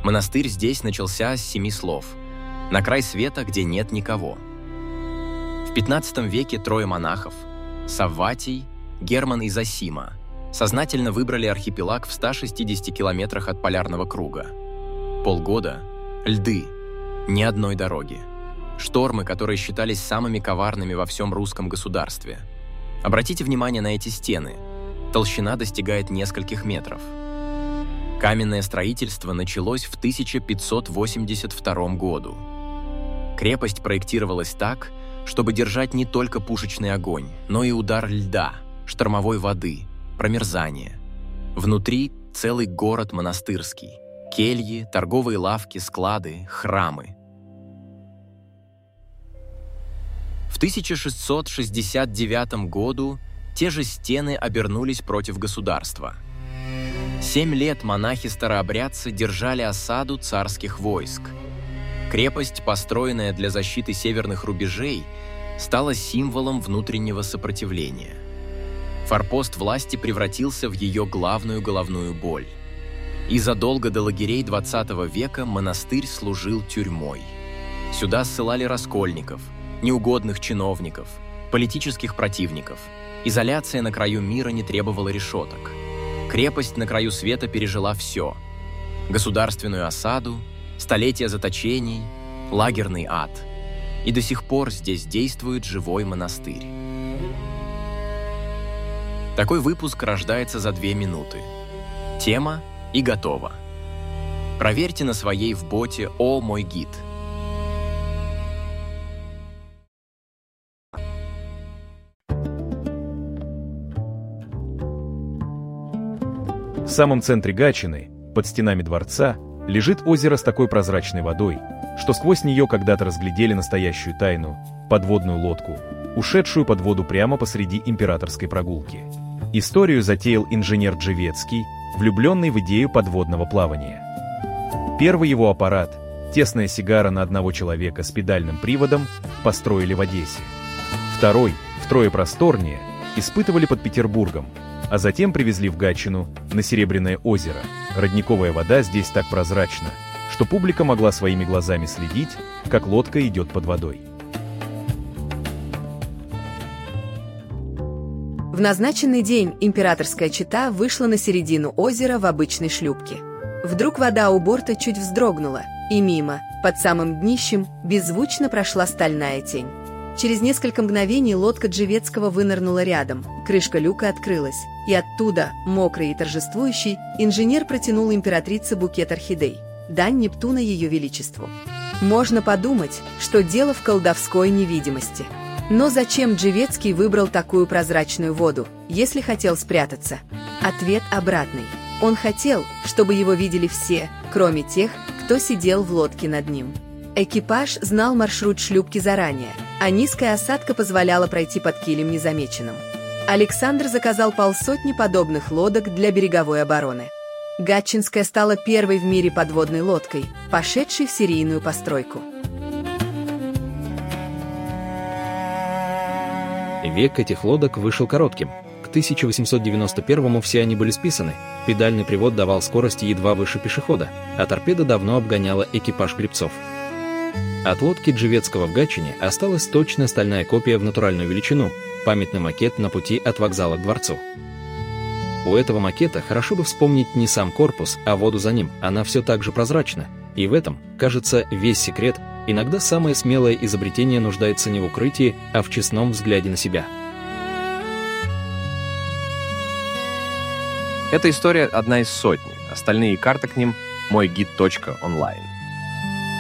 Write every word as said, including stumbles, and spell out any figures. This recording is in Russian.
Монастырь здесь начался с семи слов: «На край света, где нет никого». В пятнадцатом веке трое монахов – Савватий, Герман и Зосима – сознательно выбрали архипелаг в ста шестидесяти километрах от полярного круга. Полгода – льды, ни одной дороги. Штормы, которые считались самыми коварными во всем русском государстве. Обратите внимание на эти стены. Толщина достигает нескольких метров. Каменное строительство началось в тысяча пятьсот восемьдесят втором году. Крепость проектировалась так, чтобы держать не только пушечный огонь, но и удар льда, штормовой воды, промерзание. Внутри целый город монастырский. Кельи, торговые лавки, склады, храмы. В тысяча шестьсот шестьдесят девятом году те же стены обернулись против государства. Семь лет монахи-старообрядцы держали осаду царских войск. Крепость, построенная для защиты северных рубежей, стала символом внутреннего сопротивления. Форпост власти превратился в ее главную головную боль. И задолго до лагерей двадцатого века монастырь служил тюрьмой. Сюда ссылали раскольников, неугодных чиновников, политических противников. Изоляция на краю мира не требовала решеток. Крепость на краю света пережила все: государственную осаду, столетия заточений, лагерный ад. И до сих пор здесь действует живой монастырь. Такой выпуск рождается за две минуты. Тема и готово. Проверьте на своей в боте «О, мой гид». В самом центре Гатчины, под стенами дворца, лежит озеро с такой прозрачной водой, что сквозь нее когда-то разглядели настоящую тайну – подводную лодку, ушедшую под воду прямо посреди императорской прогулки. Историю затеял инженер Джевецкий, влюбленный в идею подводного плавания. Первый его аппарат – тесная сигара на одного человека с педальным приводом – построили в Одессе. Второй, втрое просторнее, испытывали под Петербургом, а затем привезли в Гатчину на Серебряное озеро. Родниковая вода здесь так прозрачна, что публика могла своими глазами следить, как лодка идет под водой. В назначенный день императорская чета вышла на середину озера в обычной шлюпке. Вдруг вода у борта чуть вздрогнула, и мимо, под самым днищем, беззвучно прошла стальная тень. Через несколько мгновений лодка Джевецкого вынырнула рядом, крышка люка открылась, и оттуда, мокрый и торжествующий, инженер протянул императрице букет орхидей, дань Нептуна ее величеству. Можно подумать, что дело в колдовской невидимости. Но зачем Джевецкий выбрал такую прозрачную воду, если хотел спрятаться? Ответ обратный. Он хотел, чтобы его видели все, кроме тех, кто сидел в лодке над ним. Экипаж знал маршрут шлюпки заранее, а низкая осадка позволяла пройти под килем незамеченным. Александр заказал полсотни подобных лодок для береговой обороны. Гатчинская стала первой в мире подводной лодкой, пошедшей в серийную постройку. Век этих лодок вышел коротким. К тысяча восемьсот девяносто первому все они были списаны. Педальный привод давал скорости едва выше пешехода, а торпеда давно обгоняла экипаж гребцов. От лодки Джевецкого в Гатчине осталась точная стальная копия в натуральную величину, памятный макет на пути от вокзала к дворцу. У этого макета хорошо бы вспомнить не сам корпус, а воду за ним, она все так же прозрачна. И в этом, кажется, весь секрет. Иногда самое смелое изобретение нуждается не в укрытии, а в честном взгляде на себя. Эта история одна из сотни. Остальные карты к ним – мой гид точка онлайн.